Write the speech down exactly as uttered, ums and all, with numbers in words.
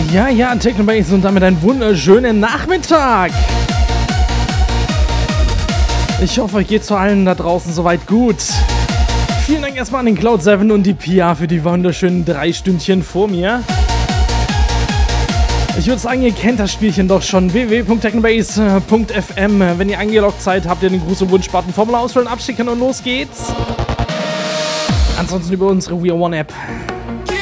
Ja, ja, Technobase und damit einen wunderschönen Nachmittag. Ich hoffe, euch geht zu allen da draußen soweit gut. Vielen Dank erstmal an den Cloud sieben und die Pia für die wunderschönen drei Stündchen vor mir. Ich würde sagen, ihr kennt das Spielchen doch schon. w w w punkt technobase punkt f m. Wenn ihr eingeloggt seid, habt ihr den Gruß- und Wunsch-Button. Formular ausfüllen, abschicken und los geht's. Ansonsten über unsere We Are One App.